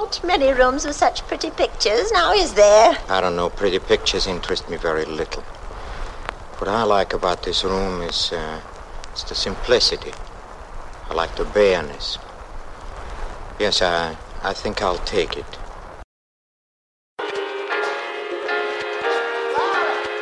aren't many rooms with such pretty pictures, now is there? I don't know. Pretty pictures interest me very little. What I like about this room is it's the simplicity. I like the bareness. Yes, I think I'll take it.